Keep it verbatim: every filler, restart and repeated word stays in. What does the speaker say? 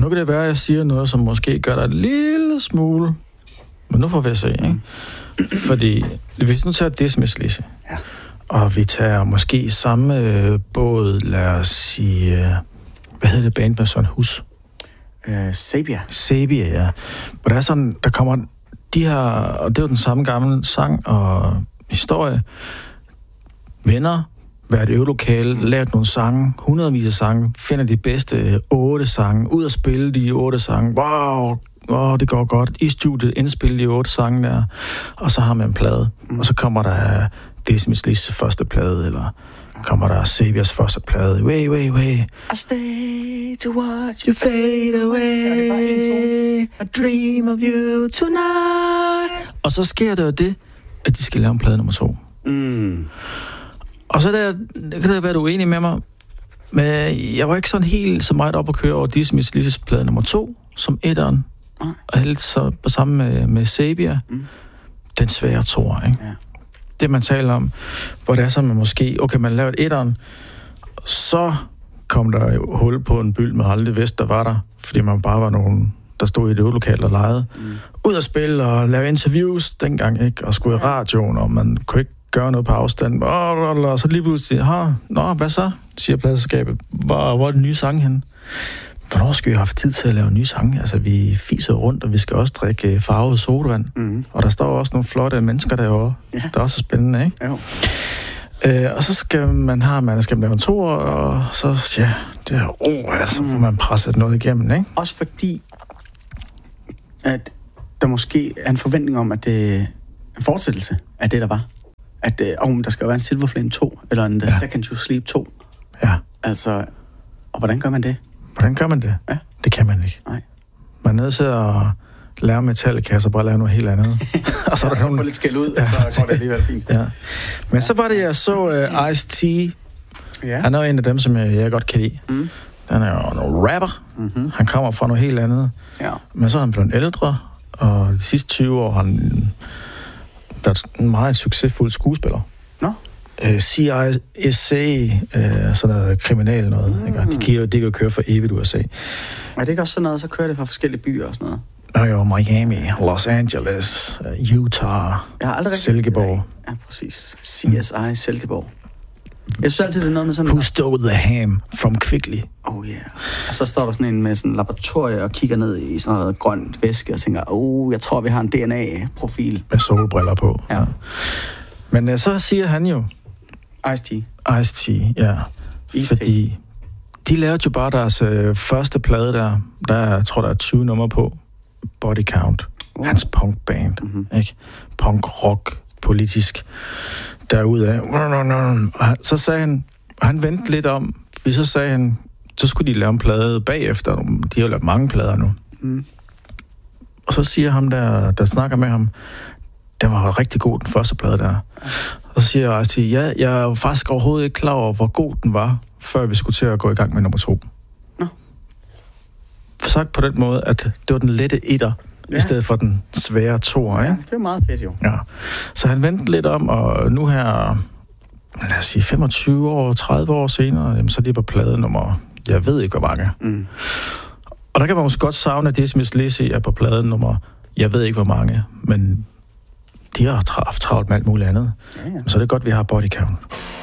nu kan det være, at jeg siger noget, som måske gør dig en lille smule... Men nu får vi at se, ikke? Mm. Fordi hvis nu tager Dismiss, Lizzy, ja. Og vi tager måske samme øh, båd, lad os sige... Øh, hvad hedder det band med Søren Hus? Uh, Sabia. Sabia, ja. Hvor der er sådan, der kommer de her... Og det er jo den samme gamle sang og historie. Venner... været i øvelokale, lavet nogle sange, hundredvis af sange, finder de bedste otte sange, ud at spille de otte sange, wow, wow, det går godt, i studiet indspille de otte sange der, og så har man en plade, mm. og så kommer der Dismiss Lizzys første plade, eller kommer der Sabias første plade, way, way, way, I stay to watch you fade away, I dream of you tonight, og så sker der jo det, at de skal lave en plade nummer to. Mm. Og så der, det kan det være, du er uenig med mig, men jeg var ikke sådan helt så meget op at køre over Dismiss Lizzys plade nummer to, som etteren, mm. og helt så på samme med, med Sabia, mm. den svære toer, ikke? Ja. Det man taler om, hvor det er så, man måske, okay, man lavede etteren, så kom der jo hul på en byld, man aldrig vidste, der var der, fordi man bare var nogen, der stod i det øvelokale og legede, mm. ud at spille og lave interviews dengang, ikke? Og skulle i radioen, og man kunne ikke gøre noget på afstand. Og så lige pludselig, ha, nå, hvad så? Siger pladselskabet. Hvor, hvor er den nye sang henne? Hvornår skal vi have haft tid til at lave nye sange? Altså, vi fiser rundt, og vi skal også drikke farvet sodavand. Mm. Og der står også nogle flotte mennesker derovre. Ja. Det er også spændende, ikke? Jo. Øh, og så skal man have, man skal lave en toer, og så, ja, det er, oh, altså, mm. får man presset noget igennem, ikke? Også fordi, at der måske er en forventning om, at det er en fortsættelse af det, der var. At øh, oh, der skal være en Silver Flame to, eller en The ja. Second You Sleep to. Ja. Altså, og hvordan gør man det? Hvordan gør man det? Ja. Det kan man ikke. Nej. Man er nødt til at lære Metallica, så bare lave noget helt andet. og så er der ja, nogle... lidt skæld ud, ja. Og så går det alligevel fint. Ja. Men ja. Så var det, jeg så uh, Ice-T. Ja. Han er en af dem, som jeg, jeg godt kan lide. Mm. Han er jo en rapper. Mm-hmm. Han kommer fra noget helt andet. Ja. Men så er han blevet ældre, og de sidste tyve år har han været en meget succesfuld skuespiller. Nå? Uh, C I S A, uh, sådan noget kriminal noget. Mm. Ikke? De kan jo det kan jo køre for evigt U S A. Er det ikke også sådan noget, så kører det fra forskellige byer og sådan noget? Nå jo, Miami, Los Angeles, uh, Utah, Silkeborg. Ja, præcis. C S I Silkeborg. Jeg synes altid, det er noget med sådan... Who stole the ham from Quickly? Oh yeah. Og så står der sådan en med sådan en laboratorie og kigger ned i sådan noget grønt væske og tænker, oh, jeg tror, vi har en D N A-profil. Med solbriller på. Ja. Men uh, så siger han jo... Ice-T. Ice-T, ja. Ice-T. Fordi de lavede jo bare deres øh, første plade der. Der jeg tror der er tyve numre på. Body Count. Oh. Hans punkband. Mm-hmm. Ikke? Punk, rock, politisk. Derudaf. Og så sagde han... Og han vendte lidt om. Fordi så sagde han... Så skulle de lave en plade bagefter. De har lavet mange plader nu. Mm. Og så siger ham der, der snakker med ham... Den var rigtig god, den første plade der. Og så siger jeg til, ja, jeg er faktisk overhovedet ikke klar over, hvor god den var, før vi skulle til at gå i gang med nummer to. Nå. For sagt på den måde, at det var den lette etter, ja. I stedet for den svære toer, ikke? Ja, det er meget fedt jo. Ja. Så han vendte lidt om, og nu her, lad os sige, femogtyve år, tredive år senere, jamen, så er de på plade nummer, jeg ved ikke hvor mange. Mm. Og der kan man måske godt savne, at Dismiss Lizzy er på plade nummer, jeg ved ikke hvor mange, men... De har haft travlt med alt muligt andet. Ja, ja. Så er det godt, vi har Body Count.